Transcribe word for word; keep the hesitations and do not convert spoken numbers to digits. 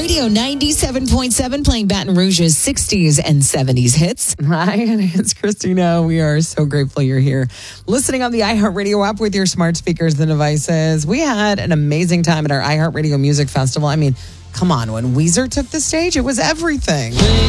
Radio ninety-seven point seven, playing Baton Rouge's sixties and seventies hits. Hi, it's Christina. We are so grateful you're here. Listening on the iHeartRadio app with your smart speakers and devices. We had an amazing time at our iHeartRadio Music Festival. I mean, come on, when Weezer took the stage, it was everything.